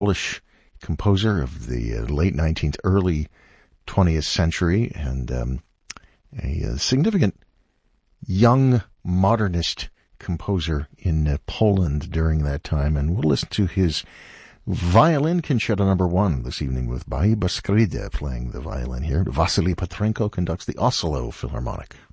Polish composer of the late 19th, early 20th century, and a significant young modernist composer in Poland during that time. And we'll listen to his violin concerto number 1 this evening with Baiba Skride playing the violin here. Vasily Petrenko conducts the Oslo Philharmonic.